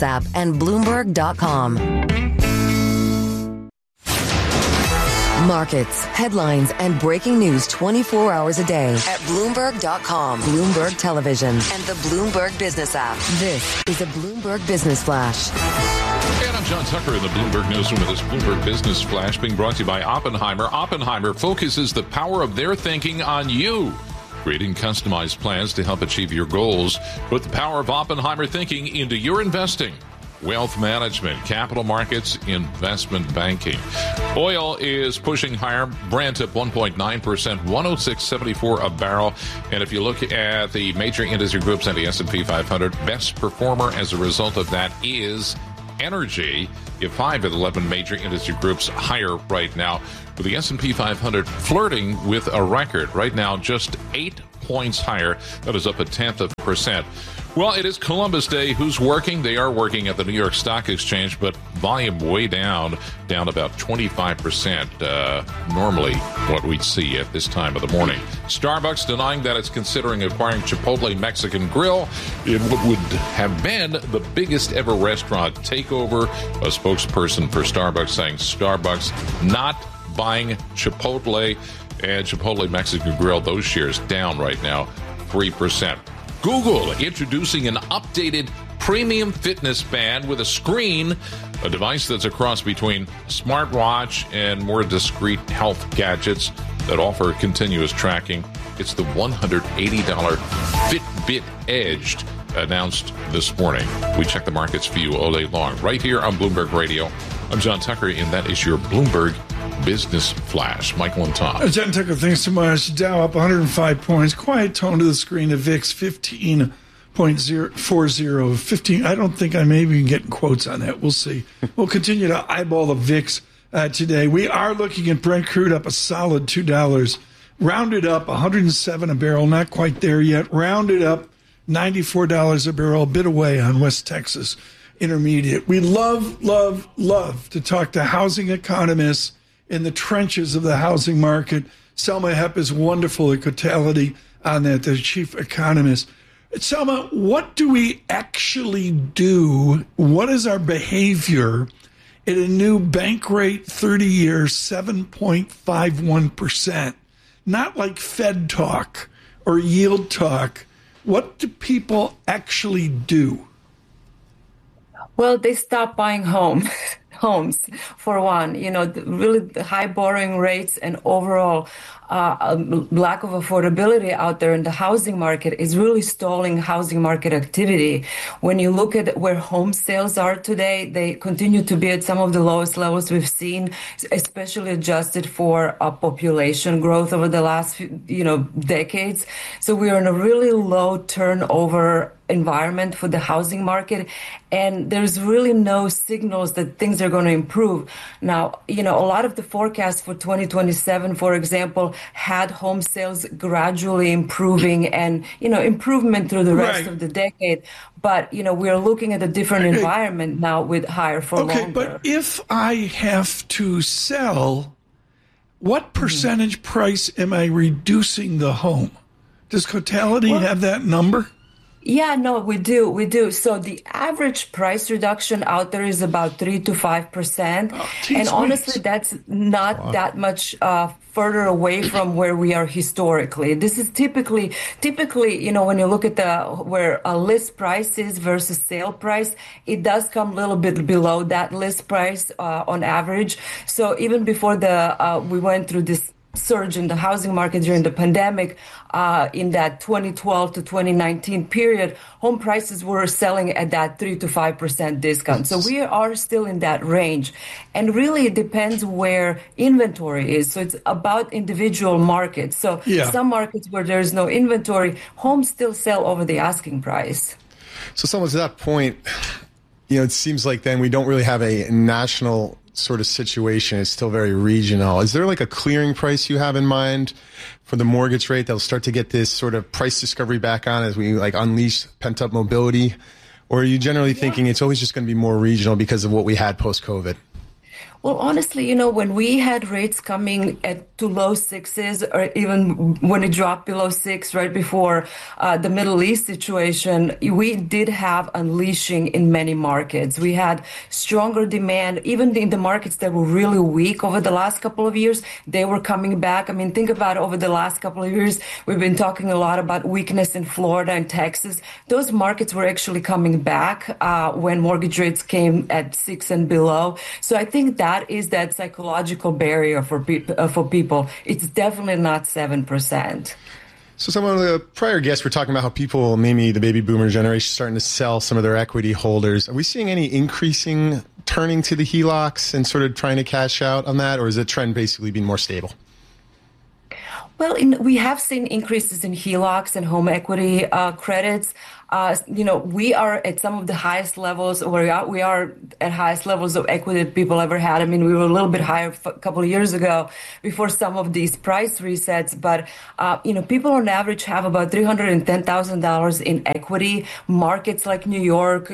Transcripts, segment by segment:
app and Bloomberg.com. Markets, headlines, and breaking news 24 hours a day at Bloomberg.com, Bloomberg Television, and the Bloomberg Business app. This is a Bloomberg Business Flash. And I'm John Tucker in the Bloomberg Newsroom with this Bloomberg Business Flash being brought to you by Oppenheimer. Oppenheimer focuses the power of their thinking on you, creating customized plans to help achieve your goals. Put the power of Oppenheimer thinking into your investing. Wealth management, capital markets, investment banking. Oil is pushing higher. Brent up 1.9%, 106.74 a barrel. And if you look at the major industry groups and the S&P 500, best performer as a result of that is energy. You have 5 of the 11 major industry groups higher right now, with the S&P 500 flirting with a record. Right now, just 8 points higher. That is up 0.1%. Well, it is Columbus Day. Who's working? They are working at the New York Stock Exchange, but volume way down about 25%. Normally what we see at this time of the morning. Starbucks denying that it's considering acquiring Chipotle Mexican Grill in what would have been the biggest ever restaurant takeover. A spokesperson for Starbucks saying Starbucks not buying Chipotle, and Chipotle Mexican Grill, those shares down right now 3%. Google introducing an updated premium fitness band with a screen, a device that's a cross between smartwatch and more discreet health gadgets that offer continuous tracking. It's the $180 Fitbit Edge announced this morning. We check the markets for you all day long right here on Bloomberg Radio. I'm John Tucker, and that is your Bloomberg Business Flash. Michael and Tom. John Tucker, thanks so much. Dow up 105 points. Quiet tone to the screen. The VIX 15.040. 15. I don't think I may even getting quotes on that. We'll see. We'll continue to eyeball the VIX today. We are looking at Brent crude up a solid $2. Rounded up 107 a barrel. Not quite there yet. Rounded up $94 a barrel. A bit away on West Texas Intermediate. We love to talk to housing economists in the trenches of the housing market. Selma Hepp is wonderful at Cotality on that, the chief economist. Selma, what do we actually do? What is our behavior at a new bank rate 30-year 7.51%? Not like Fed talk or yield talk. What do people actually do? Well, they stop buying homes, for one. Really the high borrowing rates and overall lack of affordability out there in the housing market is really stalling housing market activity. When you look at where home sales are today, they continue to be at some of the lowest levels we've seen, especially adjusted for population growth over the last decades. So we are in a really low turnover environment for the housing market, and there's really no signals that things are going to improve. Now, a lot of the forecasts for 2027, for example, had home sales gradually improving and, improvement through the rest of the decade. But, we're looking at a different environment now with higher for longer. Okay, but if I have to sell, what percentage price am I reducing the home? Does Cotality have that number? Yeah, no, we do. So the average price reduction out there is about 3 to 5%. And honestly, that's not that much further away from where we are historically. This is typically, when you look at where a list price is versus sale price, it does come a little bit below that list price on average. So even before we went through this surge in the housing market during the pandemic, in that 2012 to 2019 period, home prices were selling at that 3 to 5% discount. So we are still in that range. And really it depends where inventory is. So it's about individual markets. So some markets where there's no inventory, homes still sell over the asking price. So someone to that point, it seems like then we don't really have a national sort of situation. It's still very regional. Is there like a clearing price you have in mind for the mortgage rate that'll start to get this sort of price discovery back on as we unleash pent up mobility? Or are you generally thinking it's always just going to be more regional because of what we had post-COVID? Well, honestly, when we had rates coming to low sixes, or even when it dropped below 6 right before the Middle East situation, we did have unleashing in many markets. We had stronger demand, even in the markets that were really weak over the last couple of years, they were coming back. I mean, think about over the last couple of years, we've been talking a lot about weakness in Florida and Texas. Those markets were actually coming back when mortgage rates came at 6 and below. So I think that is that psychological barrier for people. It's definitely not 7%. So some of the prior guests were talking about how people, maybe the baby boomer generation, starting to sell some of their equity holders. Are we seeing any increasing turning to the HELOCs and sort of trying to cash out on that, or is the trend basically being more stable? Well, we have seen increases in HELOCs and home equity credits. We are at some of the highest levels, or we are at highest levels of equity that people ever had. I mean, we were a little bit higher a couple of years ago before some of these price resets. But, people on average have about $310,000 in equity. Markets like New York,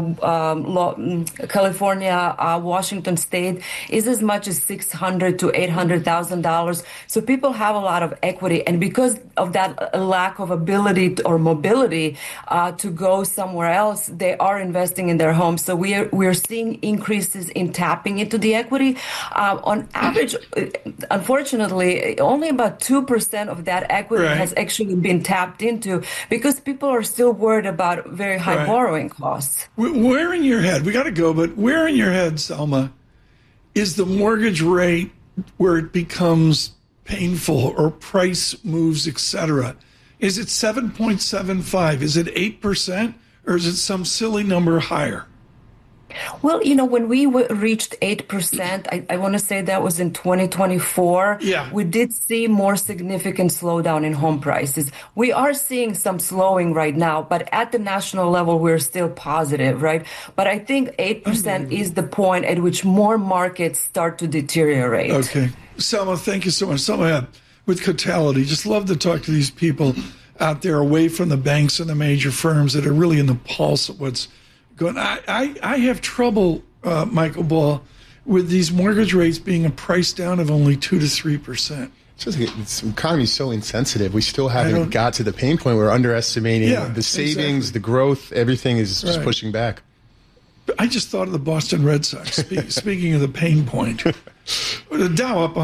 California, Washington State is as much as $600,000 to $800,000. So people have a lot of equity. And because of that lack of ability or mobility, to go somewhere else, they are investing in their homes. So we're seeing increases in tapping into the equity. On average, unfortunately, only about 2% of that equity has actually been tapped into because people are still worried about very high borrowing costs. Where in your head, we got to go, but where in your head, Selma, is the mortgage rate where it becomes painful or price moves, etc.? Is it 7.75? Is it 8%? Or is it some silly number higher? Well, when we reached 8%, I want to say that was in 2024. Yeah. We did see more significant slowdown in home prices. We are seeing some slowing right now, but at the national level, we're still positive, right? But I think 8% is the point at which more markets start to deteriorate. Okay. Selma, thank you so much. Selma, with Cotality, just love to talk to these people out there away from the banks and the major firms that are really in the pulse of what's going on. I have trouble, Michael Ball, with these mortgage rates being a price down of only 2 to 3%. The economy is so insensitive. We still haven't got to the pain point. We're underestimating the savings, the growth, everything is just pushing back. I just thought of the Boston Red Sox, speaking of the pain point. The Dow up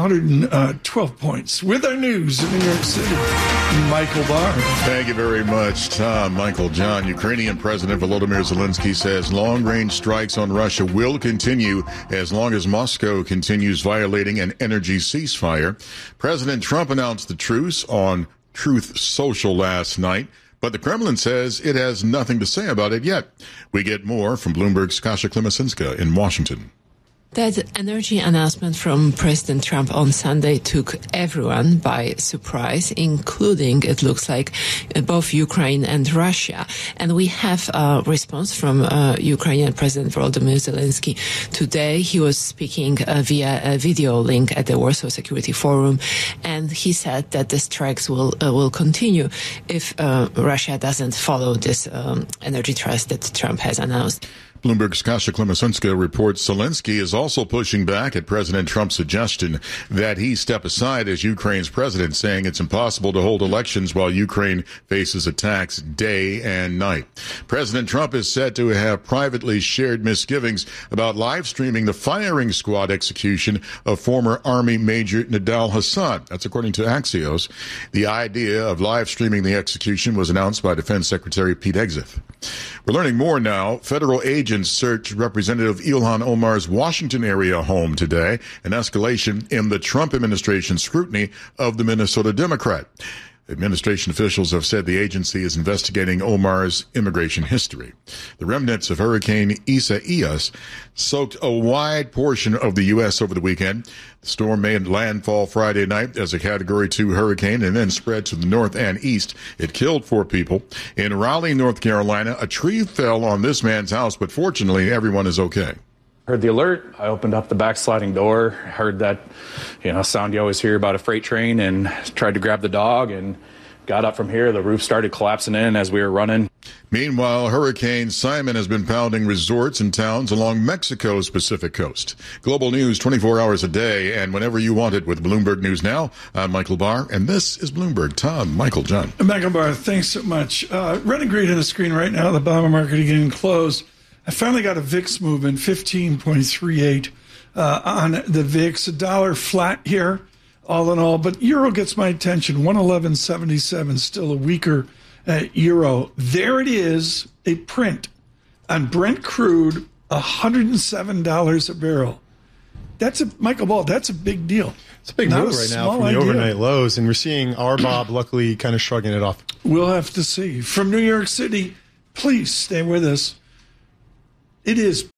112 points. With our news in New York City, Michael Barr. Thank you very much, Tom. Michael John. Ukrainian President Volodymyr Zelensky says long-range strikes on Russia will continue as long as Moscow continues violating an energy ceasefire. President Trump announced the truce on Truth Social last night, but the Kremlin says it has nothing to say about it yet. We get more from Bloomberg's Kasia Klemesinska in Washington. That energy announcement from President Trump on Sunday took everyone by surprise, including, it looks like, both Ukraine and Russia. And we have a response from Ukrainian President Volodymyr Zelensky. Today, he was speaking via a video link at the Warsaw Security Forum, and he said that the strikes will continue if Russia doesn't follow this energy truce that Trump has announced. Bloomberg's Kasia Klemesinska reports Zelensky is also pushing back at President Trump's suggestion that he step aside as Ukraine's president, saying it's impossible to hold elections while Ukraine faces attacks day and night. President Trump is said to have privately shared misgivings about live streaming the firing squad execution of former Army Major Nidal Hasan. That's according to Axios. The idea of live streaming the execution was announced by Defense Secretary Pete Hegseth. We're learning more now. Federal agents searched Representative Ilhan Omar's Washington area home today, an escalation in the Trump administration's scrutiny of the Minnesota Democrat. Administration officials have said the agency is investigating Omar's immigration history. The remnants of Hurricane Isaias soaked a wide portion of the U.S. over the weekend. The storm made landfall Friday night as a Category 2 hurricane and then spread to the north and east. It killed 4 people. In Raleigh, North Carolina, a tree fell on this man's house, but fortunately, everyone is okay. Heard the alert. I opened up the back sliding door, heard that, sound you always hear about a freight train, and tried to grab the dog and got up from here. The roof started collapsing in as we were running. Meanwhile, Hurricane Simon has been pounding resorts and towns along Mexico's Pacific coast. Global news 24 hours a day and whenever you want it with Bloomberg News Now. I'm Michael Barr, and this is Bloomberg. Tom, Michael, John. Michael Barr, thanks so much. Red and green on the screen right now. The bond market getting closed. I finally got a VIX movement, 15.38 on the VIX. $1 flat here, all in all. But euro gets my attention, 111.77, still a weaker euro. There it is, a print on Brent crude, $107 a barrel. That's Michael Ball, that's a big deal. It's a big move right now from the overnight lows, and we're seeing RBOB luckily kind of shrugging it off. We'll have to see. From New York City, please stay with us. It is